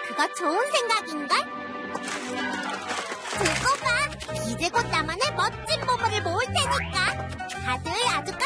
그거 좋은 생각인걸? 두고 봐. 이제 곧 나만의 멋진 보물을 모을 테니까 다들 아주